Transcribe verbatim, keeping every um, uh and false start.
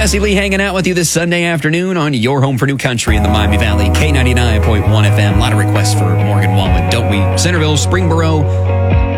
Jesse Lee hanging out with you this Sunday afternoon on your home for new country in the Miami Valley. K ninety-nine point one F M. A lot of requests for Morgan Wallen, don't we? Centerville, Springboro,